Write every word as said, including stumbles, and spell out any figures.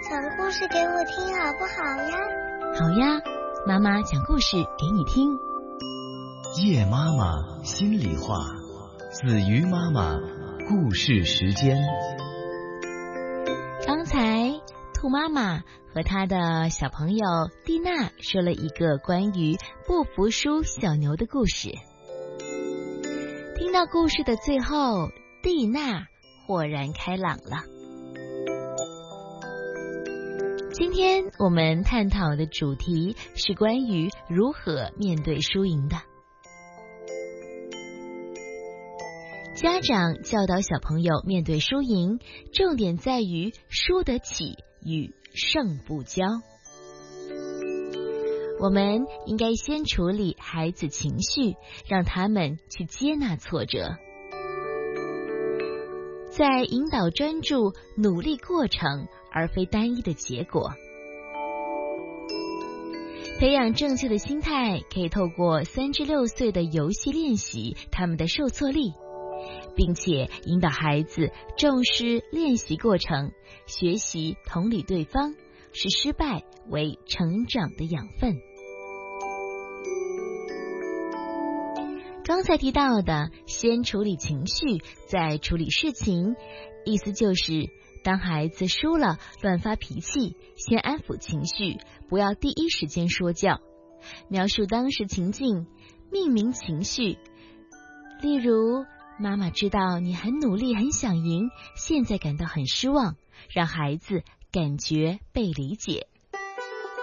讲故事给我听好不好呀？ 好呀，妈妈讲故事给你听。 叶妈妈心里话，子瑜妈妈故事时间。 刚才兔妈妈和她的小朋友蒂娜说了一个关于不服输小牛的故事。听到故事的最后，蒂娜豁然开朗了。今天我们探讨的主题是关于如何面对输赢的。家长教导小朋友面对输赢，重点在于输得起与胜不骄。我们应该先处理孩子情绪，让他们去接纳挫折，再引导专注努力过程，而非单一的结果。培养正确的心态，可以透过三至六岁的游戏练习他们的受挫力，并且引导孩子重视练习过程，学习同理对方，视失败为成长的养分。刚才提到的先处理情绪，再处理事情，意思就是当孩子输了乱发脾气，先安抚情绪，不要第一时间说教，描述当时情境，命名情绪。例如，妈妈知道你很努力很想赢，现在感到很失望，让孩子感觉被理解。